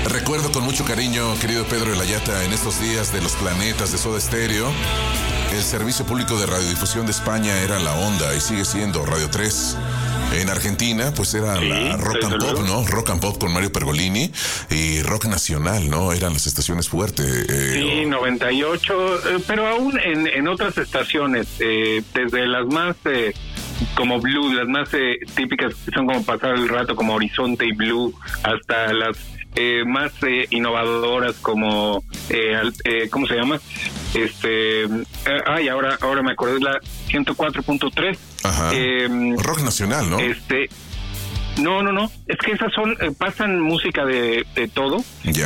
Recuerdo con mucho cariño, querido Pedro de la Yata, en estos días de los planetas de Soda Stereo, el servicio público de radiodifusión de España era La Onda y sigue siendo Radio 3. En Argentina, pues era la Rock and Pop, ¿no? Rock and Pop con Mario Pergolini y Rock Nacional, ¿no? Eran las estaciones fuertes. Sí, 98, pero aún en otras estaciones, desde las más como Blue, las más típicas que son como pasar el rato, como Horizonte y Blue, hasta las más innovadoras como ¿cómo se llama? Ahora me acordé, la 104.3. Ajá. Rock Nacional, ¿no? No, es que esas son, pasan música de todo,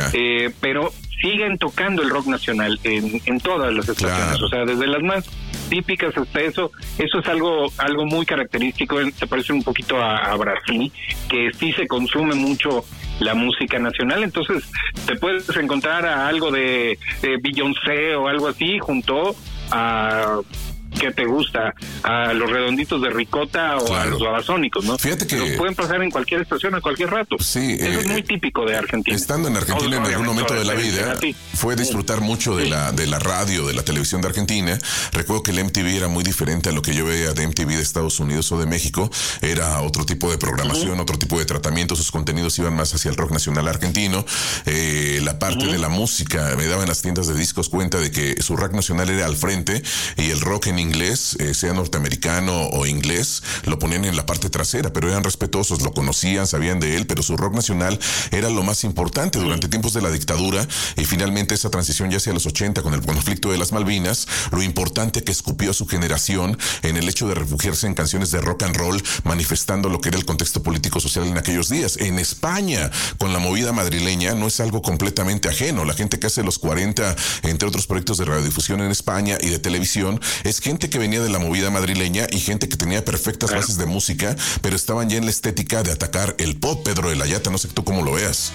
pero siguen tocando el rock nacional en todas las estaciones, claro. O sea, desde las más típicas hasta eso es algo muy característico. Se parece un poquito a Brasil, que sí se consume mucho la música nacional, entonces te puedes encontrar a algo de Beyoncé o algo así junto a... ¿Qué te gusta? A los Redonditos de Ricota o claro. A los Babasónicos, ¿no? Fíjate que... Los pueden pasar en cualquier estación a cualquier rato. Sí. Eso es muy típico de Argentina. Estando en Argentina en algún momento de la vida, fue disfrutar mucho de la radio, de la televisión de Argentina. Recuerdo que el MTV era muy diferente a lo que yo veía de MTV de Estados Unidos o de México. Era otro tipo de programación, otro tipo de tratamiento. Sus contenidos iban más hacia el rock nacional argentino. La parte de la música, me daban las tiendas de discos cuenta de que su rock nacional era al frente y el rock en inglés, sea norteamericano o inglés, lo ponían en la parte trasera, pero eran respetuosos, lo conocían, sabían de él, pero su rock nacional era lo más importante durante tiempos de la dictadura y finalmente esa transición ya hacia los 80 con el conflicto de las Malvinas, lo importante que escupió a su generación en el hecho de refugiarse en canciones de rock and roll, manifestando lo que era el contexto político social en aquellos días. En España, con la movida madrileña, no es algo completamente ajeno. La gente que hace los 40, entre otros proyectos de radiodifusión en España y de televisión, es gente que venía de la movida madrileña y gente que tenía perfectas bases de música, pero estaban ya en la estética de atacar el pop. Pedro de la Yata, no sé tú cómo lo veas.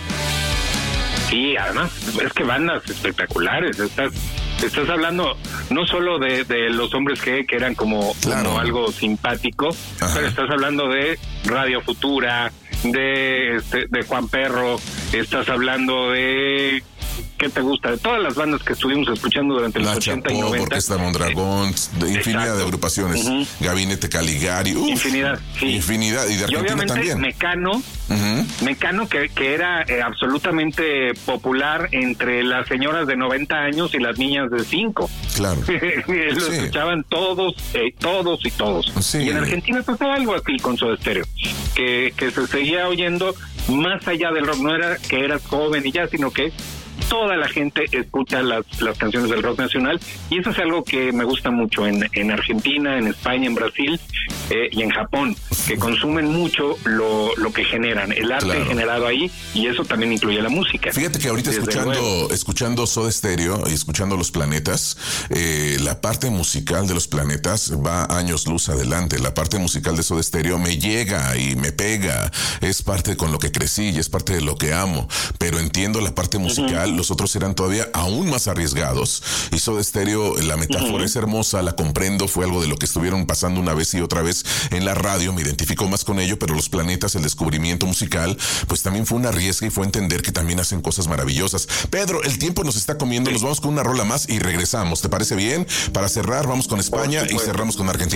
Sí, además, es que bandas espectaculares. Estás hablando no solo de los Hombres G, que eran como algo simpático, pero estás hablando de Radio Futura, de Juan Perro, estás hablando de... ¿Qué te gusta? De todas las bandas que estuvimos escuchando durante los 80 y 90. Orquesta Mondragón, de infinidad de agrupaciones. Gabinete Caligari. Infinidad, sí. Infinidad. Y de Argentina obviamente también. Mecano que era absolutamente popular entre las señoras de 90 años y las niñas de 5. Claro. Lo escuchaban todos. Sí. Y en Argentina pasaba algo así con Soda Stereo, que se seguía oyendo más allá del rock. No era que eras joven y ya, sino que toda la gente escucha las canciones del rock nacional, y eso es algo que me gusta mucho en Argentina, en España, en Brasil y en Japón, que consumen mucho lo que generan, el arte generado ahí, y eso también incluye la música. Fíjate que ahorita escuchando Soda Stereo y escuchando Los Planetas, la parte musical de Los Planetas va años luz adelante. La parte musical de Soda Stereo me llega y me pega, es parte con lo que crecí y es parte de lo que amo, pero entiendo la parte musical. Los otros eran todavía aún más arriesgados y Soda Stereo, la metáfora es hermosa, la comprendo, fue algo de lo que estuvieron pasando una vez y otra vez en la radio, me identifico más con ello, pero Los Planetas, el descubrimiento musical, pues también fue una arriesga y fue entender que también hacen cosas maravillosas. Pedro, el tiempo nos está comiendo, nos vamos con una rola más y regresamos, ¿te parece bien? Para cerrar, vamos con España y cerramos con Argentina.